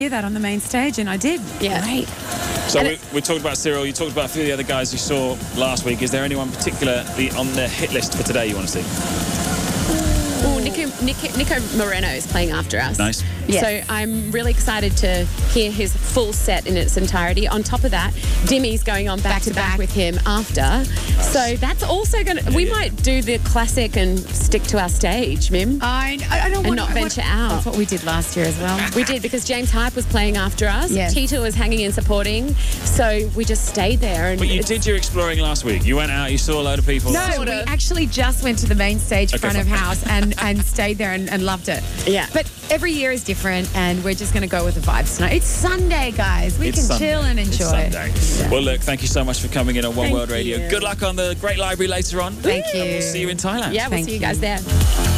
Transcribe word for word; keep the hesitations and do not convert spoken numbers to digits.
hear that on the main stage, and I did. Yeah. Great. So we, we talked about Cyril, you talked about a few of the other guys you saw last week. Is there anyone particularly on the hit list for today you want to see? Oh, Nico, Nico, Nico Moreno is playing after us. Nice. Yes. So I'm really excited to hear his full set in its entirety. On top of that, Dimmy's going on back, back to back, back with him after. Nice. So that's also going to... We yeah. might do the classic and stick to our stage, Mim. I, I don't and want not to... venture out. That's what we did last year as well. We did, because James Hype was playing after us. Yes. Tita was hanging and supporting. So we just stayed there. And but you did your exploring last week. You went out, you saw a load of people. No, sort we of. actually just went to the main stage okay, front fine. of house and, and stayed there and, and loved it. Yeah. But every year is different, and we're just going to go with the vibes tonight. It's Sunday, guys. We it's can Sunday. chill and enjoy. It's Sunday. Yeah. Well, look, thank you so much for coming in on One Thank World Radio. you. Good luck on the Great Library later on. Thank you. We'll see you in Thailand. Yeah, we'll Thank see you you. guys there.